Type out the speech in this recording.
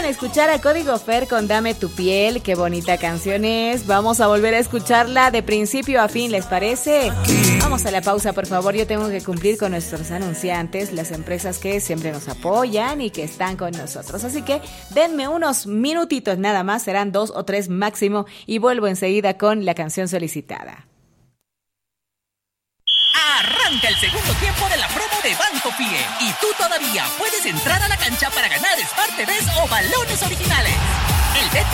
escuchar a Código Fer con Dame tu piel. Qué bonita canción es. Vamos a volver a escucharla de principio a fin, ¿les parece? Vamos a la pausa, por favor. Yo tengo que cumplir con nuestros anunciantes, las empresas que siempre nos apoyan y que están con nosotros. Así que denme unos minutitos nada más, serán 2 o 3 máximo, y vuelvo enseguida con la canción solicitada. Arranca el segundo tiempo de la promo de Banco Pie y tú todavía puedes entrar a la cancha para ganar Smart TVs o balones originales. El